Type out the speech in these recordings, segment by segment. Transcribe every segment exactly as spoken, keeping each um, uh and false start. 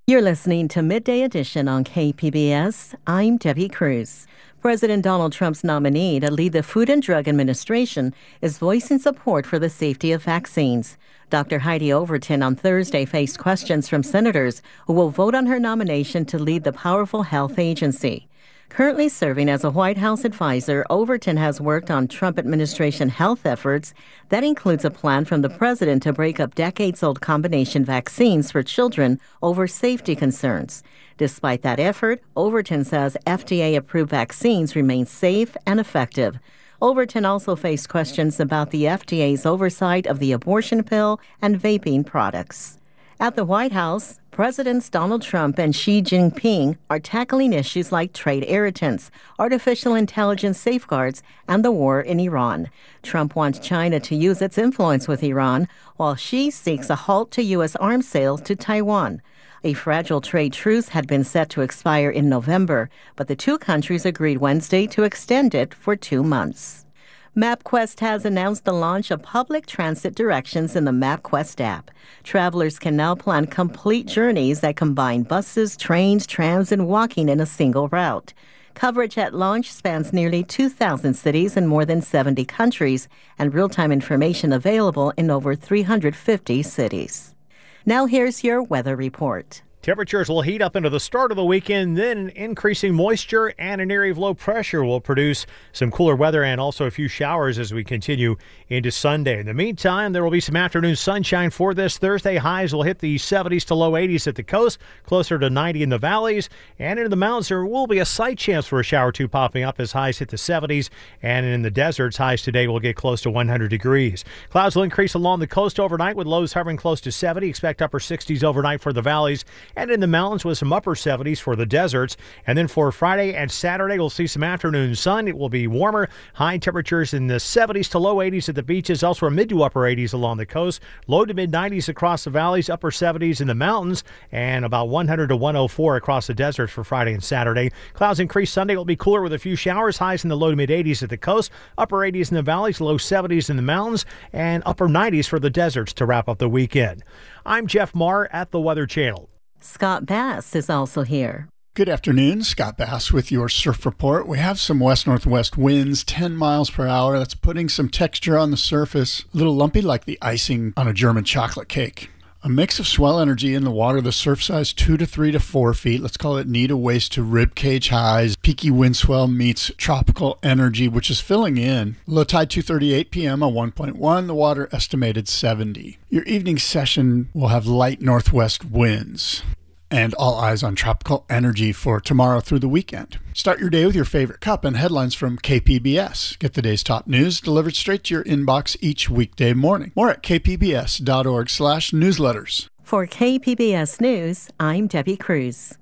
You're listening to Midday Edition on K P B S. I'm Debbie Cruz. President Donald Trump's nominee to lead the Food and Drug Administration is voicing support for the safety of vaccines. Doctor Heidi Overton on Thursday faced questions from senators who will vote on her nomination to lead the powerful health agency. Currently serving as a White House advisor, Overton has worked on Trump administration health efforts. That includes a plan from the president to break up decades-old combination vaccines for children over safety concerns. Despite that effort, Overton says F D A-approved vaccines remain safe and effective. Overton also faced questions about the F D A's oversight of the abortion pill and vaping products. At the White House, Presidents Donald Trump and Xi Jinping are tackling issues like trade irritants, artificial intelligence safeguards, and the war in Iran. Trump wants China to use its influence with Iran, while Xi seeks a halt to U S arms sales to Taiwan. A fragile trade truce had been set to expire in November, but the two countries agreed Wednesday to extend it for two months. MapQuest has announced the launch of public transit directions in the MapQuest app. Travelers can now plan complete journeys that combine buses, trains, trams, and walking in a single route. Coverage at launch spans nearly two thousand cities in more than seventy countries, and real-time information available in over three hundred fifty cities. Now here's your weather report. Temperatures will heat up into the start of the weekend, then increasing moisture and an area of low pressure will produce some cooler weather and also a few showers as we continue into Sunday. In the meantime, there will be some afternoon sunshine for this Thursday. Highs will hit the seventies to low eighties at the coast, closer to ninety in the valleys, and in the mountains there will be a slight chance for a shower or two popping up as highs hit the seventies, and in the deserts, highs today will get close to one hundred degrees. Clouds will increase along the coast overnight with lows hovering close to seventy. Expect upper sixties overnight for the valleys, and in the mountains with some upper seventies for the deserts. And then for Friday and Saturday, we'll see some afternoon sun. It will be warmer. High temperatures in the seventies to low eighties at the beaches, elsewhere mid to upper eighties along the coast. Low to mid nineties across the valleys, upper seventies in the mountains, and about one hundred to one oh four across the deserts for Friday and Saturday. Clouds increase Sunday. It will be cooler with a few showers. Highs in the low to mid eighties at the coast, upper eighties in the valleys, low seventies in the mountains, and upper nineties for the deserts to wrap up the weekend. I'm Jeff Marr at the Weather Channel. Scott Bass is also here. Good afternoon, Scott Bass with your surf report. We have some west-northwest winds, ten miles per hour. That's putting some texture on the surface, a little lumpy like the icing on a German chocolate cake. A mix of swell energy in the water, the surf size two to three to four feet. Let's call it knee to waist to rib cage highs. Peaky wind swell meets tropical energy, which is filling in. Low tide two thirty-eight p.m. on one point one. The water estimated seventy. Your evening session will have light northwest winds. And all eyes on tropical energy for tomorrow through the weekend. Start your day with your favorite cup and headlines from K P B S. Get the day's top news delivered straight to your inbox each weekday morning. More at kpbs.org slash newsletters. For K P B S News, I'm Debbie Cruz.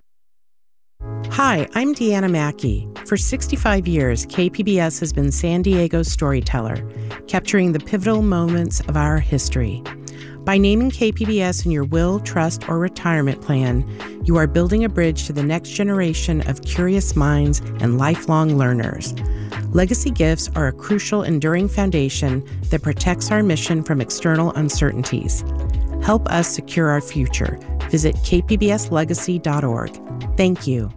Hi, I'm Deanna Mackey. For sixty-five years, K P B S has been San Diego's storyteller, capturing the pivotal moments of our history. By naming K P B S in your will, trust, or retirement plan, you are building a bridge to the next generation of curious minds and lifelong learners. Legacy gifts are a crucial, enduring foundation that protects our mission from external uncertainties. Help us secure our future. Visit k p b s legacy dot org. Thank you.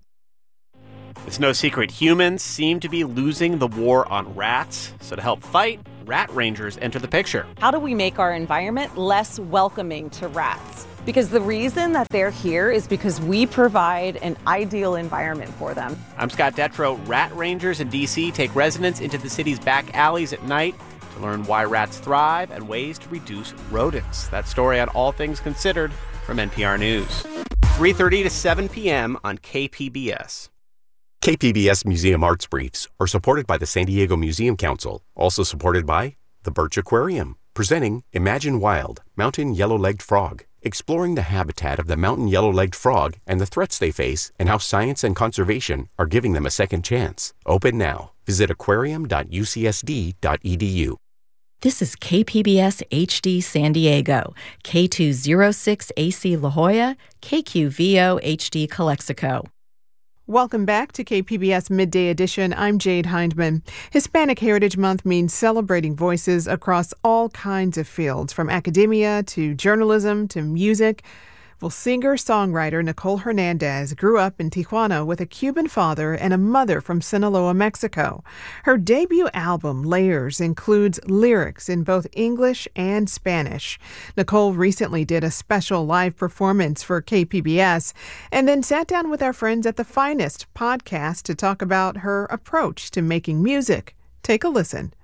It's no secret humans seem to be losing the war on rats. So to help fight, rat rangers enter the picture. How do we make our environment less welcoming to rats? Because the reason that they're here is because we provide an ideal environment for them. I'm Scott Detrow. Rat rangers in D C take residents into the city's back alleys at night to learn why rats thrive and ways to reduce rodents. That story on All Things Considered from N P R News. three thirty to seven p.m. on K P B S. K P B S Museum Arts Briefs are supported by the San Diego Museum Council, also supported by the Birch Aquarium, presenting Imagine Wild, Mountain Yellow-Legged Frog, exploring the habitat of the mountain yellow-legged frog and the threats they face and how science and conservation are giving them a second chance. Open now. Visit aquarium dot u c s d dot e d u. This is K P B S H D San Diego, K two oh six A C La Jolla, K Q V O H D Calexico. Welcome back to K P B S Midday Edition. I'm Jade Hindman. Hispanic Heritage Month means celebrating voices across all kinds of fields, from academia to journalism to music. Well, singer-songwriter Nicole Hernandez grew up in Tijuana with a Cuban father and a mother from Sinaloa, Mexico. Her debut album, Layers, includes lyrics in both English and Spanish. Nicole recently did a special live performance for K P B S and then sat down with our friends at The Finest podcast to talk about her approach to making music. Take a listen.